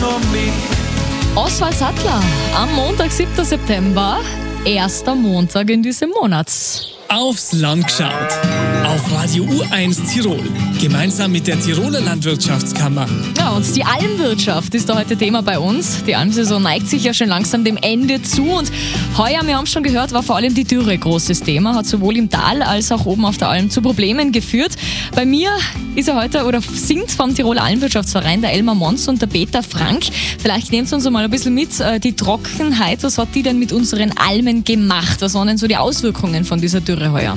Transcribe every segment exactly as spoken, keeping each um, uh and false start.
Oswald Sattler am Montag, siebten September, erster Montag in diesem Monat. Aufs Land geschaut. Auf Radio U eins Tirol. Gemeinsam mit der Tiroler Landwirtschaftskammer. Ja, und die Almwirtschaft ist da heute Thema bei uns. Die Almsaison neigt sich ja schon langsam dem Ende zu. Und heuer, wir haben schon gehört, war vor allem die Dürre großes Thema. Hat sowohl im Tal als auch oben auf der Alm zu Problemen geführt. Bei mir ist er heute oder sind vom Tiroler Almwirtschaftsverein der Elmar Mons und der Peter Frank. Vielleicht nehmt uns mal ein bisschen mit, die Trockenheit, was hat die denn mit unseren Almen gemacht? Was waren denn so die Auswirkungen von dieser Dürre heuer?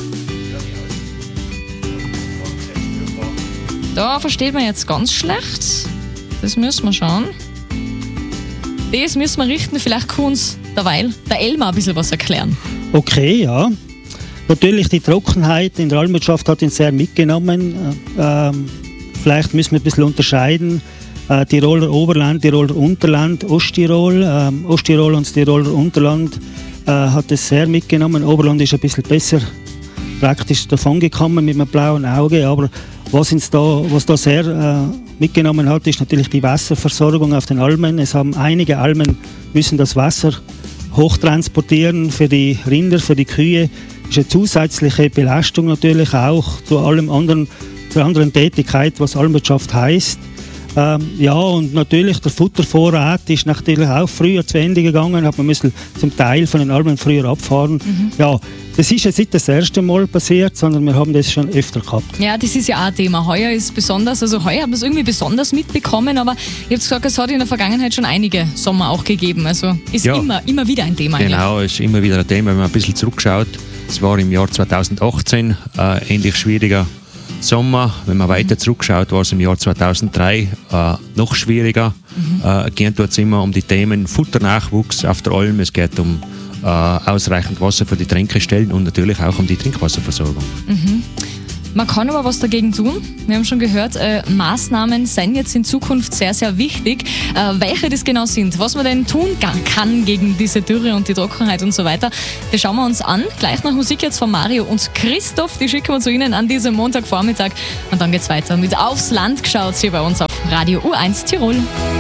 Da versteht man jetzt ganz schlecht. Das müssen wir schauen. Das müssen wir richten. Vielleicht kann uns derweil der Elmar ein bisschen was erklären. Okay, ja. Natürlich, die Trockenheit in der Almwirtschaft hat ihn sehr mitgenommen. Ähm, vielleicht müssen wir ein bisschen unterscheiden. Äh, Tiroler Oberland, Tiroler Unterland, Osttirol. Ähm, Osttirol und das Tiroler Unterland äh, hat es sehr mitgenommen. Oberland ist ein bisschen besser praktisch davongekommen mit einem blauen Auge. Aber was uns da, was da sehr äh, mitgenommen hat, ist natürlich die Wasserversorgung auf den Almen. Es haben einige Almen müssen das Wasser hochtransportieren für die Rinder, für die Kühe. Das ist eine zusätzliche Belastung natürlich auch zu allem anderen, zur anderen Tätigkeit, was Almwirtschaft heisst. Ähm, ja, und natürlich der Futtervorrat ist natürlich auch früher zu Ende gegangen, hat man müssen zum Teil von den Almen früher abfahren. Mhm. Ja, das ist jetzt nicht das erste Mal passiert, sondern wir haben das schon öfter gehabt. Ja, das ist ja auch ein Thema. Heuer ist besonders, also heuer haben wir es irgendwie besonders mitbekommen, aber ihr habt gesagt, es hat in der Vergangenheit schon einige Sommer auch gegeben. Also ist ja immer, immer wieder ein Thema. Genau, es ist immer wieder ein Thema, wenn man ein bisschen zurückschaut. Es war im Jahr zweitausendachtzehn ein äh, ähnlich schwieriger Sommer. Wenn man weiter zurückschaut, war es im Jahr zweitausenddrei äh, noch schwieriger. Mhm. Äh, gehen dort immer um die Themen Futternachwuchs auf der Alm. Es geht um äh, ausreichend Wasser für die Tränkestellen und natürlich auch um die Trinkwasserversorgung. Mhm. Man kann aber was dagegen tun. Wir haben schon gehört, äh, Maßnahmen sind jetzt in Zukunft sehr, sehr wichtig. Äh, welche das genau sind, was man denn tun kann gegen diese Dürre und die Trockenheit und so weiter, das schauen wir uns an. Gleich nach Musik jetzt von Mario und Christoph. Die schicken wir zu Ihnen an diesem Montagvormittag. Und dann geht's weiter mit Aufs Land geschaut hier bei uns auf Radio U eins Tirol.